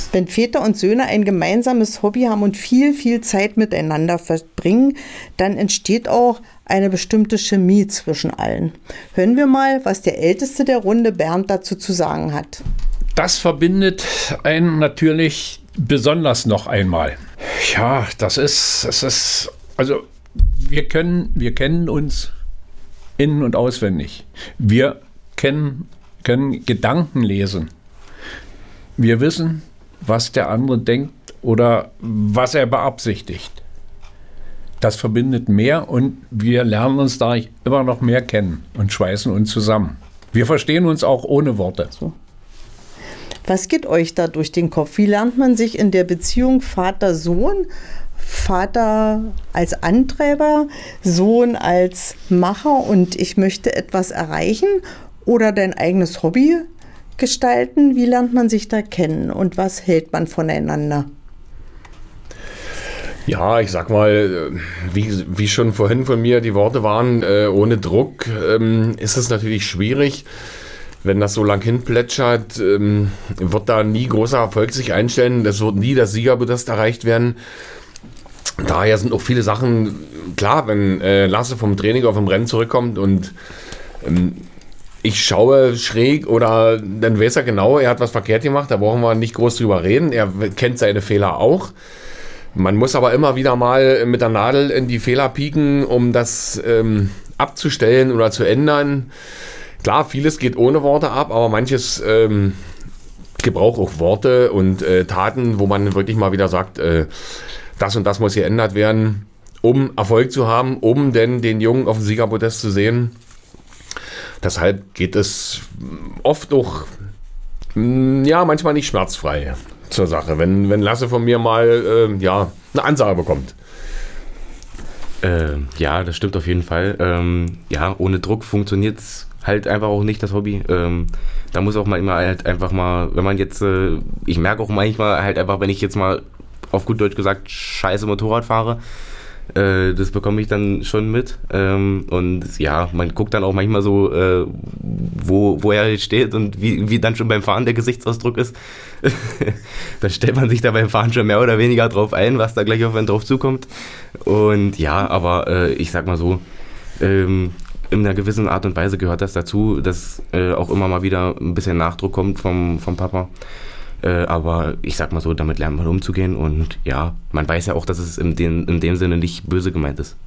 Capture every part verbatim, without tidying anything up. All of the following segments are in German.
Wenn Väter und Söhne ein gemeinsames Hobby haben und viel, viel Zeit miteinander verbringen, dann entsteht auch eine bestimmte Chemie zwischen allen. Hören wir mal, was der Älteste der Runde, Bernd, dazu zu sagen hat. Das verbindet einen natürlich besonders noch einmal. Ja, das ist, das ist, also wir können, wir kennen uns innen und auswendig. Wir kennen, können Gedanken lesen. Wir wissen, was der andere denkt oder was er beabsichtigt. Das verbindet mehr und wir lernen uns da immer noch mehr kennen und schweißen uns zusammen. Wir verstehen uns auch ohne Worte. So. Was geht euch da durch den Kopf? Wie lernt man sich in der Beziehung Vater-Sohn, Vater als Antreiber, Sohn als Macher und ich möchte etwas erreichen oder dein eigenes Hobby gestalten? Wie lernt man sich da kennen und was hält man voneinander? Ja, ich sag mal, wie, wie schon vorhin von mir die Worte waren, äh, ohne Druck ähm, ist es natürlich schwierig. Wenn das so lang hinplätschert, ähm, wird da nie großer Erfolg sich einstellen. Es wird nie das Siegerpodest erreicht werden. Daher sind auch viele Sachen klar, wenn äh, Lasse vom Training auf dem Rennen zurückkommt und ähm, ich schaue schräg oder dann weiß er genau, er hat was verkehrt gemacht, da brauchen wir nicht groß drüber reden. Er kennt seine Fehler auch. Man muss aber immer wieder mal mit der Nadel in die Fehler pieken, um das ähm, abzustellen oder zu ändern. Klar, vieles geht ohne Worte ab, aber manches ähm, gebraucht auch Worte und äh, Taten, wo man wirklich mal wieder sagt, äh, das und das muss geändert werden, um Erfolg zu haben, um denn den Jungen auf dem Siegerpodest zu sehen. Deshalb geht es oft auch, ja, manchmal nicht schmerzfrei zur Sache, wenn, wenn Lasse von mir mal äh, ja, eine Ansage bekommt. Äh, ja, das stimmt auf jeden Fall. Ähm, ja, ohne Druck funktioniert es halt einfach auch nicht, das Hobby. Ähm, da muss auch mal immer halt einfach mal, wenn man jetzt, äh, ich merke auch manchmal halt einfach, wenn ich jetzt mal auf gut Deutsch gesagt scheiße Motorrad fahre, äh, das bekomme ich dann schon mit. Ähm, und ja, man guckt dann auch manchmal so, äh, wo, wo er steht und wie, wie dann schon beim Fahren der Gesichtsausdruck ist. Da stellt man sich da beim Fahren schon mehr oder weniger drauf ein, was da gleich auf einen drauf zukommt. Und ja, aber äh, ich sag mal so, ähm, in einer gewissen Art und Weise gehört das dazu, dass äh, auch immer mal wieder ein bisschen Nachdruck kommt vom, vom Papa. Äh, aber ich sag mal so, damit lernt man umzugehen und ja, man weiß ja auch, dass es in, den, in dem Sinne nicht böse gemeint ist.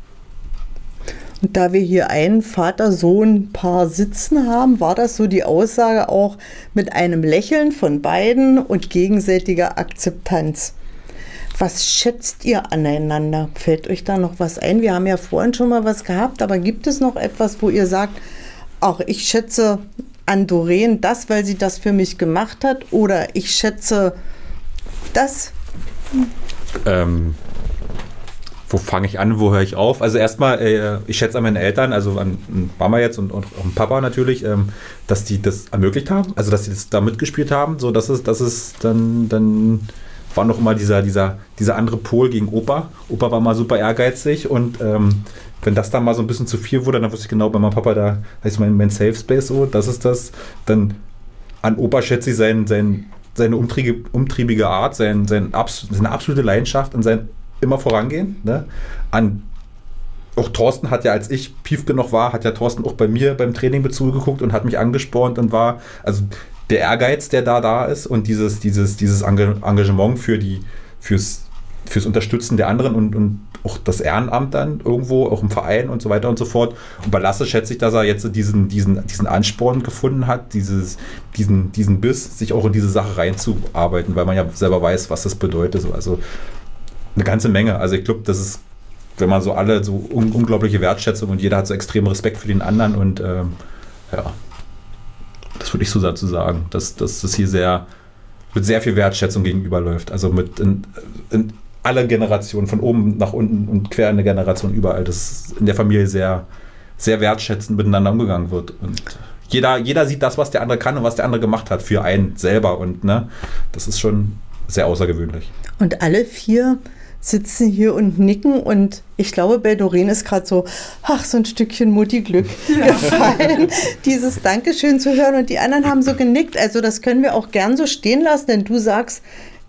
Und da wir hier ein Vater-Sohn-Paar sitzen haben, war das so die Aussage auch mit einem Lächeln von beiden und gegenseitiger Akzeptanz. Was schätzt ihr aneinander? Fällt euch da noch was ein? Wir haben ja vorhin schon mal was gehabt, aber gibt es noch etwas, wo ihr sagt, ach, ich schätze an Doreen das, weil sie das für mich gemacht hat, oder ich schätze das? Ähm, wo fange ich an, wo höre ich auf? Also erstmal, äh, ich schätze an meine Eltern, also an Mama jetzt und, und auch an Papa natürlich, ähm, dass die das ermöglicht haben, also dass sie das da mitgespielt haben, so dass es, dass es dann, dann war noch immer dieser, dieser, dieser andere Pol gegen Opa. Opa war mal super ehrgeizig und ähm, wenn das dann mal so ein bisschen zu viel wurde, dann wusste ich genau, bei meinem Papa, da heißt mein, mein Safe Space so, das ist das. Dann an Opa schätze ich sein, sein, seine umtriebige, umtriebige Art, sein, sein, seine absolute Leidenschaft und sein immer vorangehen. Ne? An auch Thorsten hat ja, als ich Piefke noch war, hat ja Thorsten auch bei mir beim Training mit zugeguckt und hat mich angespornt und war, also der Ehrgeiz, der da da ist und dieses, dieses, dieses Engagement für die, fürs, fürs Unterstützen der anderen und, und auch das Ehrenamt dann irgendwo, auch im Verein und so weiter und so fort. Und bei Lasse schätze ich, dass er jetzt diesen, diesen, diesen Ansporn gefunden hat, dieses, diesen, diesen Biss, sich auch in diese Sache reinzuarbeiten, weil man ja selber weiß, was das bedeutet. Also eine ganze Menge. Also ich glaube, das ist, wenn man so alle so un- unglaubliche Wertschätzung und jeder hat so extremen Respekt für den anderen und ähm, ja, das würde ich so dazu sagen, dass, dass das hier sehr mit sehr viel Wertschätzung gegenüberläuft. Also mit in, in alle Generationen, von oben nach unten und quer in der Generation überall, dass in der Familie sehr, sehr wertschätzend miteinander umgegangen wird. Und jeder, jeder sieht das, was der andere kann und was der andere gemacht hat für einen selber. Und ne, das ist schon sehr außergewöhnlich. Und alle vier sitzen hier und nicken und ich glaube, bei Doreen ist gerade so, ach, so ein Stückchen Mutti-Glück gefallen, dieses Dankeschön zu hören und die anderen haben so genickt. Also das können wir auch gern so stehen lassen, denn du sagst,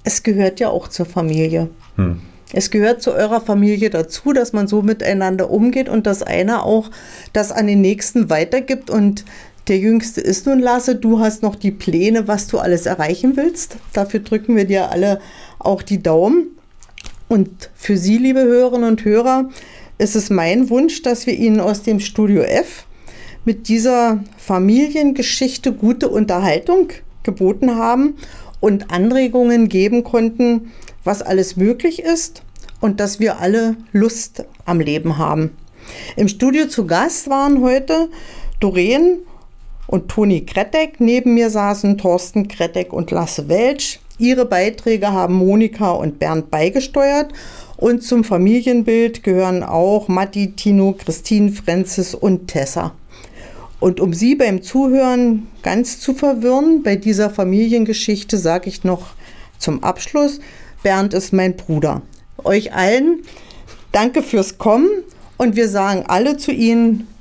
es gehört ja auch zur Familie. Hm. Es gehört zu eurer Familie dazu, dass man so miteinander umgeht und dass einer auch das an den Nächsten weitergibt. Und der Jüngste ist nun Lasse, du hast noch die Pläne, was du alles erreichen willst. Dafür drücken wir dir alle auch die Daumen. Und für Sie, liebe Hörerinnen und Hörer, ist es mein Wunsch, dass wir Ihnen aus dem Studio F mit dieser Familiengeschichte gute Unterhaltung geboten haben und Anregungen geben konnten, was alles möglich ist und dass wir alle Lust am Leben haben. Im Studio zu Gast waren heute Doreen und Toni Krettek. Neben mir saßen Thorsten Krettek und Lasse Welsch. Ihre Beiträge haben Monika und Bernd beigesteuert. Und zum Familienbild gehören auch Matti, Tino, Christine, Francis und Tessa. Und um Sie beim Zuhören ganz zu verwirren, bei dieser Familiengeschichte sage ich noch zum Abschluss, Bernd ist mein Bruder. Euch allen danke fürs Kommen und wir sagen alle zu Ihnen